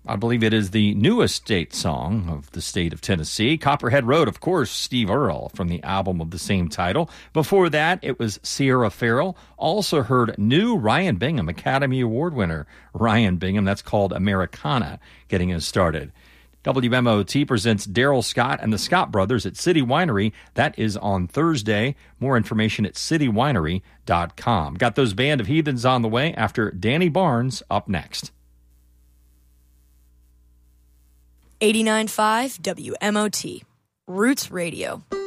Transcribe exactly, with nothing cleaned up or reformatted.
I believe it is the newest state song of the state of Tennessee. Copperhead Road, of course, Steve Earle from the album of the same title. Before that, it was Sierra Farrell. Also heard new Ryan Bingham, Academy Award winner Ryan Bingham. That's called Americana, getting us started. W M O T presents Daryl Scott and the Scott Brothers at City Winery. That is on Thursday. More information at city winery dot com. Got those Band of Heathens on the way after Danny Barnes up next. eighty-nine point five W M O T, Roots Radio.